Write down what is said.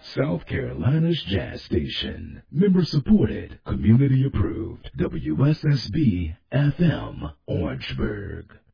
South Carolina's Jazz Station. Member supported, community approved. WSSB FM, Orangeburg.